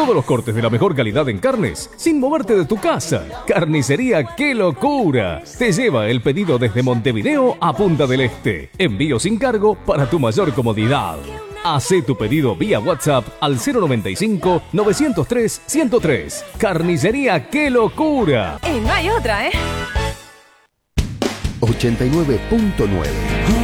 Todos los cortes de la mejor calidad en carnes, sin moverte de tu casa. Carnicería ¡Qué locura! Te lleva el pedido desde Montevideo a Punta del Este. Envío sin cargo para tu mayor comodidad. Hacé tu pedido vía WhatsApp al 095-903-103. Carnicería ¡Qué locura! Y no hay otra, ¿eh? 89.9